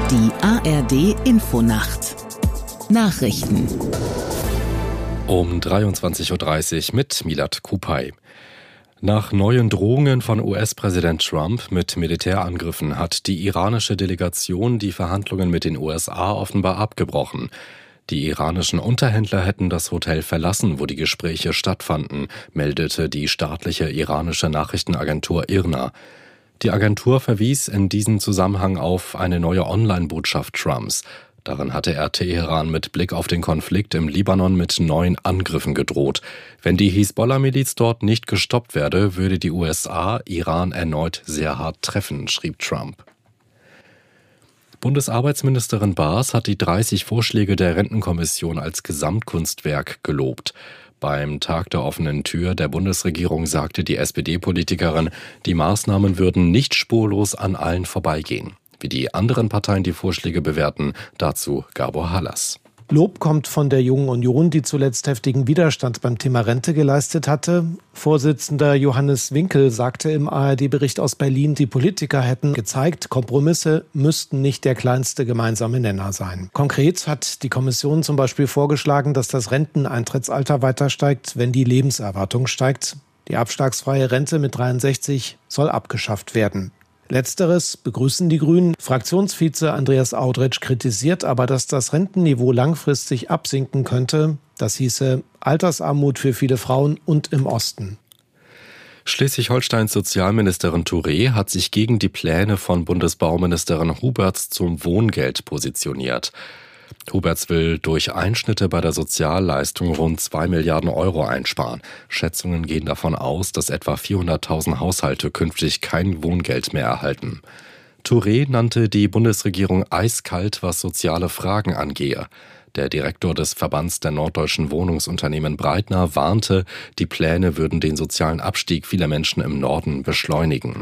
Die ARD-Infonacht. Nachrichten. Um 23.30 Uhr mit Milad Kupay. Nach neuen Drohungen von US-Präsident Trump mit Militärangriffen hat die iranische Delegation die Verhandlungen mit den USA offenbar abgebrochen. Die iranischen Unterhändler hätten das Hotel verlassen, wo die Gespräche stattfanden, meldete die staatliche iranische Nachrichtenagentur IRNA. Die Agentur verwies in diesem Zusammenhang auf eine neue Online-Botschaft Trumps. Darin hatte er Teheran mit Blick auf den Konflikt im Libanon mit neuen Angriffen gedroht. Wenn die Hisbollah-Miliz dort nicht gestoppt werde, würde die USA Iran erneut sehr hart treffen, schrieb Trump. Bundesarbeitsministerin Baas hat die 30 Vorschläge der Rentenkommission als Gesamtkunstwerk gelobt. Beim Tag der offenen Tür der Bundesregierung sagte die SPD-Politikerin, die Maßnahmen würden nicht spurlos an allen vorbeigehen. Wie die anderen Parteien die Vorschläge bewerten, dazu Gabor Hallas. Lob kommt von der Jungen Union, die zuletzt heftigen Widerstand beim Thema Rente geleistet hatte. Vorsitzender Johannes Winkel sagte im ARD-Bericht aus Berlin, die Politiker hätten gezeigt, Kompromisse müssten nicht der kleinste gemeinsame Nenner sein. Konkret hat die Kommission zum Beispiel vorgeschlagen, dass das Renteneintrittsalter weiter steigt, wenn die Lebenserwartung steigt. Die abschlagsfreie Rente mit 63 soll abgeschafft werden. Letzteres begrüßen die Grünen. Fraktionsvize Andreas Audretsch kritisiert aber, dass das Rentenniveau langfristig absinken könnte. Das hieße Altersarmut für viele Frauen und im Osten. Schleswig-Holsteins Sozialministerin Touré hat sich gegen die Pläne von Bundesbauministerin Huberts zum Wohngeld positioniert. Huberts will durch Einschnitte bei der Sozialleistung rund 2 Milliarden Euro einsparen. Schätzungen gehen davon aus, dass etwa 400.000 Haushalte künftig kein Wohngeld mehr erhalten. Touré nannte die Bundesregierung eiskalt, was soziale Fragen angehe. Der Direktor des Verbands der norddeutschen Wohnungsunternehmen Breitner warnte, die Pläne würden den sozialen Abstieg vieler Menschen im Norden beschleunigen.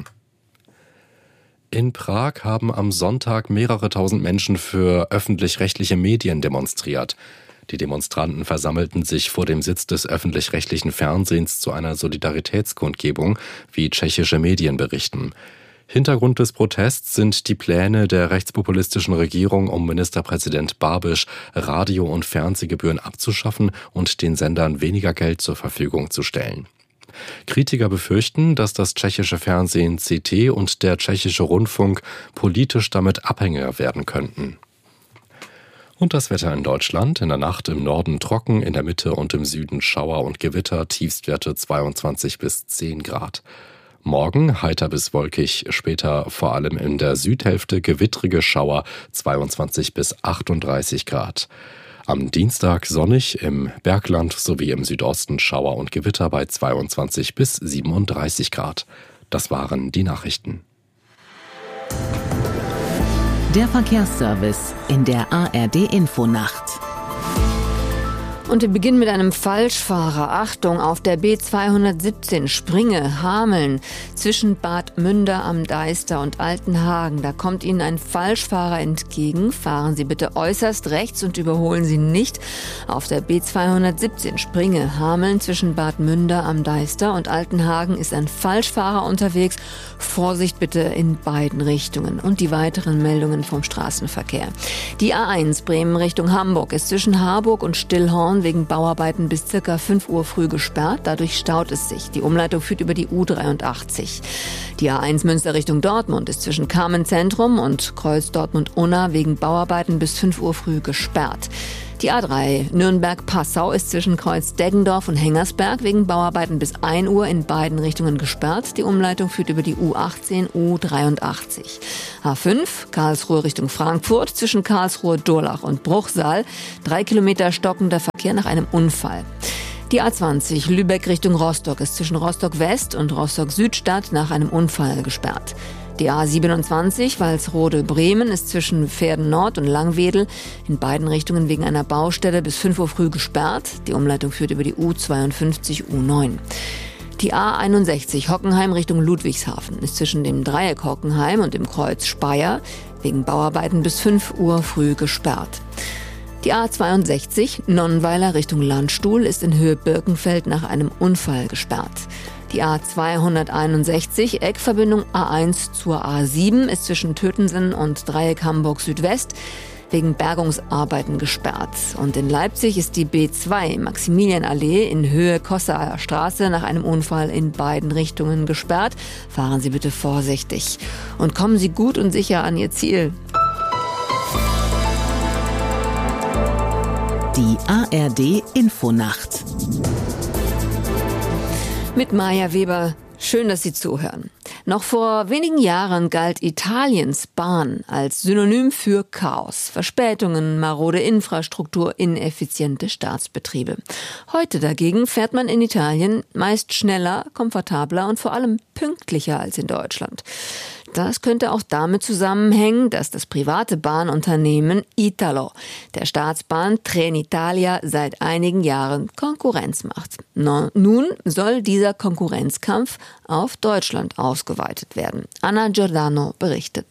In Prag haben am Sonntag mehrere tausend Menschen für öffentlich-rechtliche Medien demonstriert. Die Demonstranten versammelten sich vor dem Sitz des öffentlich-rechtlichen Fernsehens zu einer Solidaritätskundgebung, wie tschechische Medien berichten. Hintergrund des Protests sind die Pläne der rechtspopulistischen Regierung, um Ministerpräsident Babiš Radio- und Fernsehgebühren abzuschaffen und den Sendern weniger Geld zur Verfügung zu stellen. Kritiker befürchten, dass das tschechische Fernsehen CT und der tschechische Rundfunk politisch damit abhängiger werden könnten. Und das Wetter in Deutschland: in der Nacht im Norden trocken, in der Mitte und im Süden Schauer und Gewitter, Tiefstwerte 22 bis 10 Grad. Morgen heiter bis wolkig, später vor allem in der Südhälfte gewittrige Schauer, 22 bis 38 Grad. Am Dienstag sonnig, im Bergland sowie im Südosten Schauer und Gewitter bei 22 bis 37 Grad. Das waren die Nachrichten. Der Verkehrsservice in der ARD-Infonacht. Und wir beginnen mit einem Falschfahrer. Achtung, auf der B217 Springe, Hameln, zwischen Bad Münder am Deister und Altenhagen. Da kommt Ihnen ein Falschfahrer entgegen. Fahren Sie bitte äußerst rechts und überholen Sie nicht. Auf der B217 Springe, Hameln, zwischen Bad Münder am Deister und Altenhagen ist ein Falschfahrer unterwegs. Vorsicht bitte in beiden Richtungen. Und die weiteren Meldungen vom Straßenverkehr. Die A1 Bremen Richtung Hamburg ist zwischen Harburg und Stillhorn wegen Bauarbeiten bis ca. 5 Uhr früh gesperrt. Dadurch staut es sich. Die Umleitung führt über die U83. Die A1 Münster Richtung Dortmund ist zwischen Carmen-Zentrum und Kreuz Dortmund-Unna wegen Bauarbeiten bis 5 Uhr früh gesperrt. Die A3 Nürnberg-Passau ist zwischen Kreuz Deggendorf und Hengersberg wegen Bauarbeiten bis 1 Uhr in beiden Richtungen gesperrt. Die Umleitung führt über die U18, U83. A5 Karlsruhe Richtung Frankfurt zwischen Karlsruhe, Durlach und Bruchsal. 3 Kilometer stockender Verkehr nach einem Unfall. Die A20 Lübeck Richtung Rostock ist zwischen Rostock West und Rostock Südstadt nach einem Unfall gesperrt. Die A27 Walsrode-Bremen ist zwischen Verden Nord und Langwedel in beiden Richtungen wegen einer Baustelle bis 5 Uhr früh gesperrt. Die Umleitung führt über die U52, U9. Die A61 Hockenheim Richtung Ludwigshafen ist zwischen dem Dreieck Hockenheim und dem Kreuz Speyer wegen Bauarbeiten bis 5 Uhr früh gesperrt. Die A62 Nonnenweiler Richtung Landstuhl ist in Höhe Birkenfeld nach einem Unfall gesperrt. Die Die A261, Eckverbindung A1 zur A7, ist zwischen Tötensen und Dreieck Hamburg Südwest wegen Bergungsarbeiten gesperrt. Und in Leipzig ist die B2 Maximilianallee in Höhe Kossaer Straße nach einem Unfall in beiden Richtungen gesperrt. Fahren Sie bitte vorsichtig und kommen Sie gut und sicher an Ihr Ziel. Die ARD Infonacht. Mit Maja Weber. Schön, dass Sie zuhören. Noch vor wenigen Jahren galt Italiens Bahn als Synonym für Chaos, Verspätungen, marode Infrastruktur, ineffiziente Staatsbetriebe. Heute dagegen fährt man in Italien meist schneller, komfortabler und vor allem pünktlicher als in Deutschland. Das könnte auch damit zusammenhängen, dass das private Bahnunternehmen Italo der Staatsbahn Trenitalia seit einigen Jahren Konkurrenz macht. Nun soll dieser Konkurrenzkampf auf Deutschland ausgeweitet werden. Anna Giordano berichtet.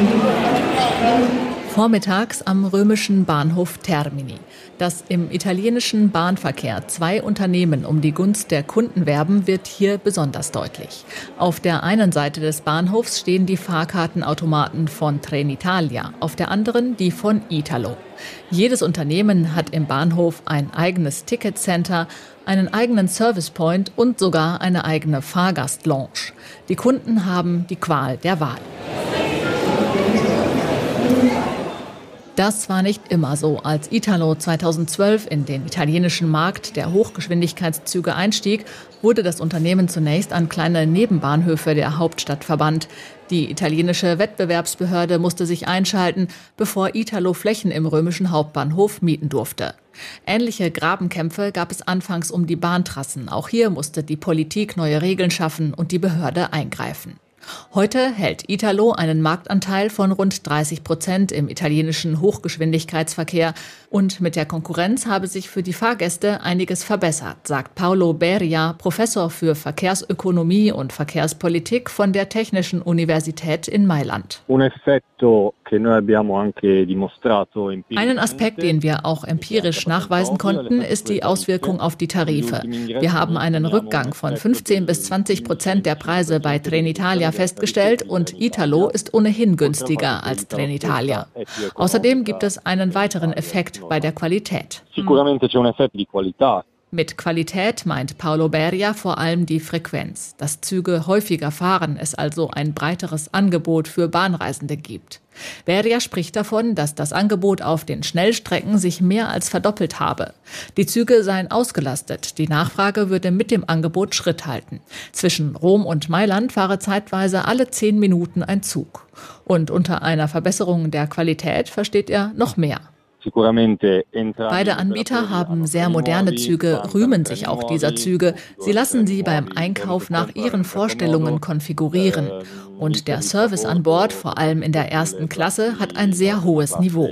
Vormittags am römischen Bahnhof Termini. Dass im italienischen Bahnverkehr zwei Unternehmen um die Gunst der Kunden werben, wird hier besonders deutlich. Auf der einen Seite des Bahnhofs stehen die Fahrkartenautomaten von Trenitalia, auf der anderen die von Italo. Jedes Unternehmen hat im Bahnhof ein eigenes Ticketcenter, einen eigenen Servicepoint und sogar eine eigene Fahrgastlounge. Die Kunden haben die Qual der Wahl. Das war nicht immer so. Als Italo 2012 in den italienischen Markt der Hochgeschwindigkeitszüge einstieg, wurde das Unternehmen zunächst an kleine Nebenbahnhöfe der Hauptstadt verbannt. Die italienische Wettbewerbsbehörde musste sich einschalten, bevor Italo Flächen im römischen Hauptbahnhof mieten durfte. Ähnliche Grabenkämpfe gab es anfangs um die Bahntrassen. Auch hier musste die Politik neue Regeln schaffen und die Behörde eingreifen. Heute hält Italo einen Marktanteil von rund 30% im italienischen Hochgeschwindigkeitsverkehr. Und mit der Konkurrenz habe sich für die Fahrgäste einiges verbessert, sagt Paolo Beria, Professor für Verkehrsökonomie und Verkehrspolitik von der Technischen Universität in Mailand. Einen Aspekt, den wir auch empirisch nachweisen konnten, ist die Auswirkung auf die Tarife. Wir haben einen Rückgang von 15-20% der Preise bei Trenitalia festgestellt und Italo ist ohnehin günstiger als Trenitalia. Außerdem gibt es einen weiteren Effekt bei der Qualität. Mit Qualität meint Paolo Beria vor allem die Frequenz, dass Züge häufiger fahren, es also ein breiteres Angebot für Bahnreisende gibt. Beria spricht davon, dass das Angebot auf den Schnellstrecken sich mehr als verdoppelt habe. Die Züge seien ausgelastet, die Nachfrage würde mit dem Angebot Schritt halten. Zwischen Rom und Mailand fahre zeitweise alle 10 Minuten ein Zug. Und unter einer Verbesserung der Qualität versteht er noch mehr. Beide Anbieter haben sehr moderne Züge, rühmen sich auch dieser Züge. Sie lassen sie beim Einkauf nach ihren Vorstellungen konfigurieren. Und der Service an Bord, vor allem in der ersten Klasse, hat ein sehr hohes Niveau.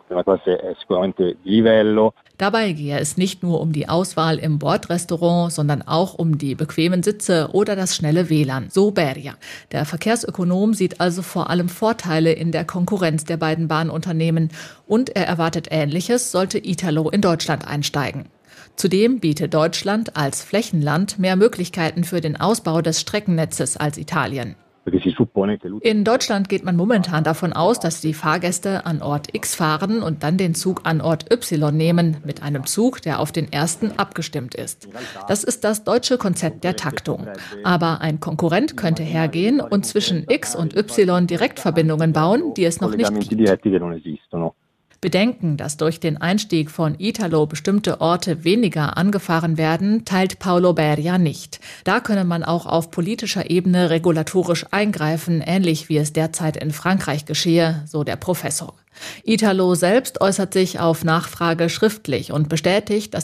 Dabei gehe es nicht nur um die Auswahl im Bordrestaurant, sondern auch um die bequemen Sitze oder das schnelle WLAN, so Beria. Der Verkehrsökonom sieht also vor allem Vorteile in der Konkurrenz der beiden Bahnunternehmen und er erwartet Ähnliches, sollte Italo in Deutschland einsteigen. Zudem bietet Deutschland als Flächenland mehr Möglichkeiten für den Ausbau des Streckennetzes als Italien. In Deutschland geht man momentan davon aus, dass die Fahrgäste an Ort X fahren und dann den Zug an Ort Y nehmen, mit einem Zug, der auf den ersten abgestimmt ist. Das ist das deutsche Konzept der Taktung. Aber ein Konkurrent könnte hergehen und zwischen X und Y Direktverbindungen bauen, die es noch nicht gibt. Bedenken, dass durch den Einstieg von Italo bestimmte Orte weniger angefahren werden, teilt Paolo Beria nicht. Da könne man auch auf politischer Ebene regulatorisch eingreifen, ähnlich wie es derzeit in Frankreich geschehe, so der Professor. Italo selbst äußert sich auf Nachfrage schriftlich und bestätigt, dass